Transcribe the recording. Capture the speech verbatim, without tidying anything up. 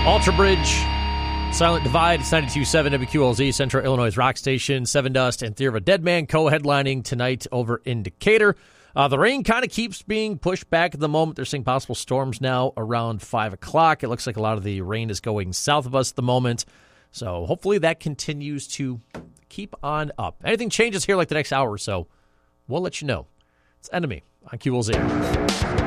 Alter Bridge, Silent Divide, it's ninety-two point seven W Q L Z, Central Illinois Rock Station. Seven Dust and Theory of a Dead Man co-headlining tonight over in Decatur. Uh, the rain kind of keeps being pushed back at the moment. They're seeing possible storms now around five o'clock. It looks like a lot of the rain is going south of us at the moment. So hopefully that continues to keep on up. Anything changes here like the next hour or so, we'll let you know. It's Enemy on Q L Z.